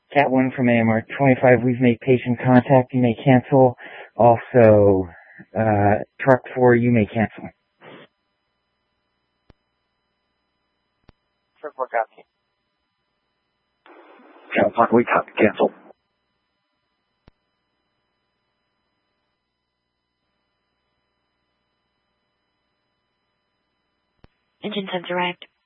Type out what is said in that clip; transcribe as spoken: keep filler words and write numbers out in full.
Cat one from A M R twenty-five, we've made patient contact, you may cancel. Also, uh, truck four, you may cancel. Truck four, copy. Cat one, we copy, cancel. Engine sensor arrived.